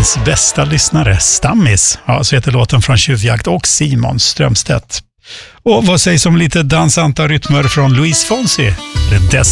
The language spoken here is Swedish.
världens bästa lyssnare, Stammis. Ja, så heter låten från Tjuvjakt och Simon Strömstedt. Och vad sägs om lite dansanta rytmer från Luis Fonsi? Det